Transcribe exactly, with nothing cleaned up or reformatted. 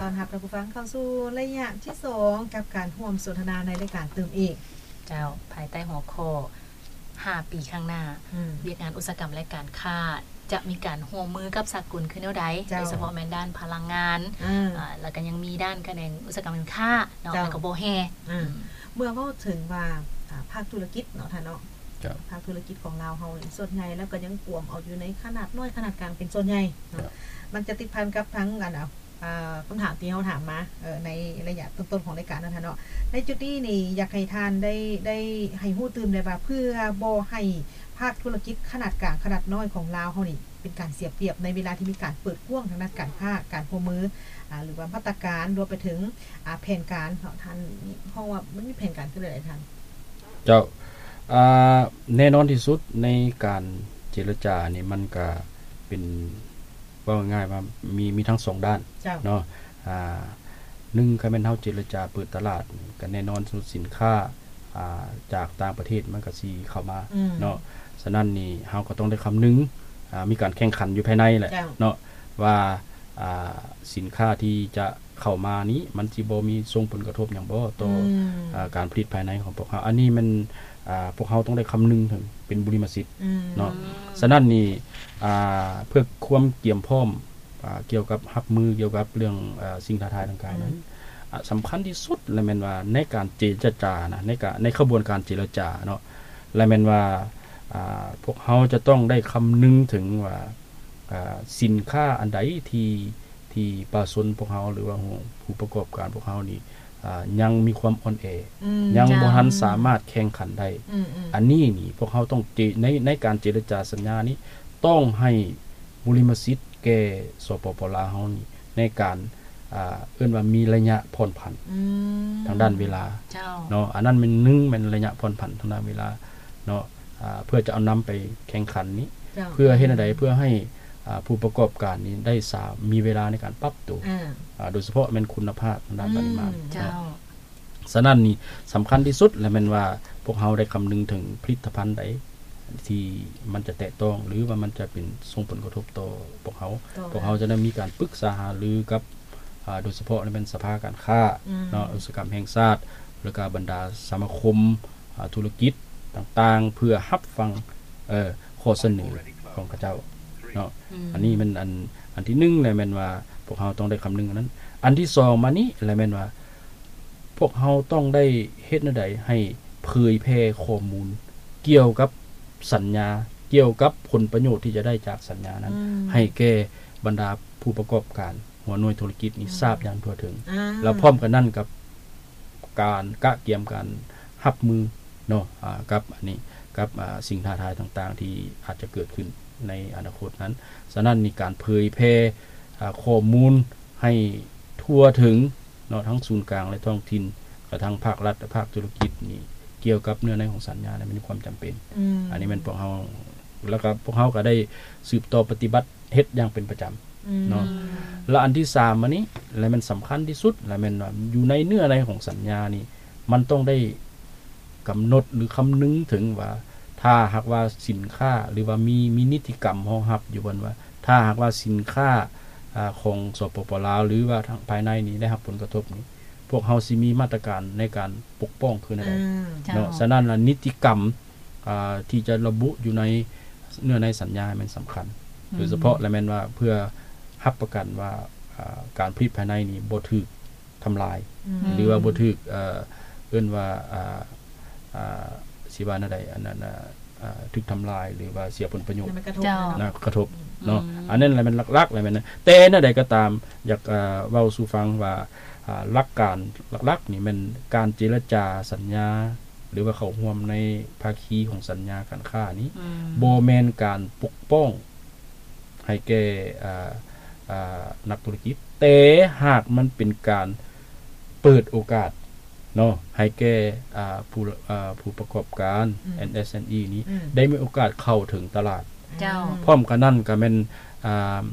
ตอนรับท่านผู้ฟังเข้าสู่ระยะที่สองกับการร่วมสนทนาในรายการเติมเอกเจ้าภายใต้หัวข้อห้าปีข้างหน้าเวียกงานอุตสาหกรรมและการค้าจะมีการร่วมมือกับสากลคือแนวใดโดยเฉพาะแม่นด้านพลังงานอ่าแล้วก็ยังมีด้านการแข่งอุตสาหกรรมการค้าเนาะแล้วก็โบแฮเมื่อพูดถึงว่าภาคธุรกิจเนาะท่านเนาะภาคธุรกิจของเราเฮาส่วนใหญ่แล้วก็ยังกวมเอาอยู่ในขนาดน้อยขนาดกลางเป็นส่วนใหญ่เนาะมันจะติดพันกับทั้งกันเอาคำถามที่เขาถามมาในระยะต้นๆของรายการนะท่านเนาะในจุดนี้นี่อยากให้ทานได้ได้ให้ฮู้ตื่นได้ว่าเพื่อบ่ให้ภาคธุรกิจขนาดกลางขนาดน้อยของลาวเฮานี่เป็นการเสียเปรียบในเวลาที่มีการเปิดกว้างทางด้านการค้าการร่วมมือหรือว่ามาตรการรวมไปถึงแผนการเนาะท่านเพราะว่ามันมีแผนการคืออะไรท่านเจ้าแน่นอนที่สุดในการเจรจานี่มันก็เป็นว่าง่ายว่ามีมีทั้งสองด้านเนาะอ่าหนึ่งคือแม่นเฮาเจรจาเปิดตลาดก็แน่นอนสินค้าอ่าจากต่างประเทศมันก็สิเข้ามาเนาะฉะนั้นนี่เฮาก็ต้องได้คำนึงอ่ามีการแข่งขันอยู่ภายในแหละเนาะว่าอ่าสินค้าที่จะเข้ามานี้มันสิบ่มีส่งผลกระทบหยังบ่ต่ออ่าการผลิตภายในของพวกเฮาอันนี้มันอ่าพวกเฮาต้องได้คำนึงถึงเป็นบุริมสิทธิ์เนาะฉะนั้นนี่อ่าเพื่อความเกี่ยมพร้อมอ่าเกี่ยวกับรับมือเกี่ยวกับเรื่องอ่าสิ่งท้าทายต่างๆนั้นอ่าสำคัญที่สุดและแม่นว่าในการเจรจานะในการในกระบวนการเจรจาเนาะและแม่นว่าอ่าพวกเฮาจะต้องได้คำนึงถึงว่าอ่าสินค้าอันใดที่ที่ประชาชนพวกเฮาหรือว่าผู้ประกอบการพวกเฮานี่อ่ายังมีความอ่อนแอยังบ่ทันสามารถแข่งขันได้อันนี้นี่พวกเฮาต้องในในการเจรจาสัญญานี้ต้องให้บุริมสิทธิ์แก่สปปลาวเฮานี่ในการอ่าเอิ้นว่ามีระยะผ่อนผันทางด้านเวลาเนาะอันนั้นมันหนึ่งมันระยะผ่อนผันทางด้านเวลาเนาะอ่าเพื่อจะเอานำไปแข่งขันนี้เพื่อเฮ็ดใดเพื่อให้ผู้ประกอบการนี้ได้สามมีเวลาในการปรับตัวโดยเฉพาะแม่นคุณภาพทางด้านปริมาณฉะนั้นนี่สำคัญที่สุดและแม่นว่าพวกเฮาได้คำนึงถึงผลิตภัณฑ์ใดที่มันจะแตะต้องหรือว่ามันจะเป็นส่งผลกระทบต่อพวกเฮาพวกเฮาจะได้มีการปรึกษาหารือกับโดยเฉพาะในเป็นสภาการค้าเนาะอุตสาหกรรมแห่งชาติแล้วก็บรรดาสมาคมธุรกิจต่างๆเพื่อรับฟังเอ่อข้อเสนอของเขาเจ้าเนาะอันนี้มันอันอันที่หนึ่งแหละแม่นว่าพวกเฮาต้องได้คำนึงอันนั้นอันที่สองมานี้แหละแม่นว่าพวกเฮาต้องได้เฮ็ดแนวใดให้เผยแพร่ข้อมูลเกี่ยวกับสัญญาเกี่ยวกับผลประโยชน์ที่จะได้จากสัญญานั้นให้แก่บรรดาผู้ประกอบการหัวหน่วยธุรกิจนี้ทราบอย่างทั่วถึงแล้วพร้อมกันนั้นกับการกะเกียมการรับมือเนาะอ่ากับอันนี้กับอ่าสิ่งท้าทายต่างๆที่อาจจะเกิดขึ้นในอนาคตนั้นฉะนั้นมีการเผยแพร่ข้อมูลให้ทั่วถึงเนาะทั้งศูนย์กลางและท้องถิ่นกระทั่งภาครัฐและภาคธุรกิจนี่เกี่ยวกับเนื้อในของสัญญาเนี่ยมันมีความจำเป็น อ, อันนี้มันพวกเฮาแล้วก็พวกเฮาก็ได้สืบต่อปฏิบัติเฮ็ดอย่างเป็นประจำเนาะแล้วอันที่สามอันนี้และมันสำคัญที่สุดและมันอยู่ในเนื้อในของสัญญานี่มันต้องได้กำหนดหรือคำนึงถึงว่าถ้าหากว่าสินค้าหรือว่ามีมีนิติกรรมรองรับอยู่บนว่าถ้าหากว่าสินค้าอ่าของสปปลาวหรือว่าทางภายในนี้ได้รับผลกระทบนี้พวกเฮาสิมีมาตรการในการปกป้องคืออะไรเนาะฉะนั้นนิติกรรมอ่าที่จะระบุอยู่ในเนื้อในสัญญามันสำคัญโดยเฉพาะและแม่นว่าเพื่อรับประกันว่าอ่าการผลิตภายในนี้บ่ถูกทำลายหรือว่าบ่ถูกเอ่อเอิ้นว่าอ่าอ่าสิว่าอันใดอันนั้นน่ะอ่าถูกทำลายหรือว่าเสียผลประโยชน์นะกระทบเนาะอันนั้นแหละมันหลักๆเลยแม่นนะแต่อันใดก็ตามอยากอ่าเว้าสู่ฟังว่าอ่าหลักการหลักๆนี่มันการเจรจาสัญญาหรือว่าเข้าร่วมในภาคีของสัญญาการค้านี้บ่แม่นการปกป้องให้แก่อ่าอ่านักธุรกิจแต่หากมันเป็นการเปิดโอกาสเนาะให้แก่อ่าผู้อ่าผู้ประกอบการ เอ็ม เอส เอ็ม อี นี้ได้มีโอกาสเข้าถึงตลาดเจ้าพร้อมกันนั้นก็แม่นอ่า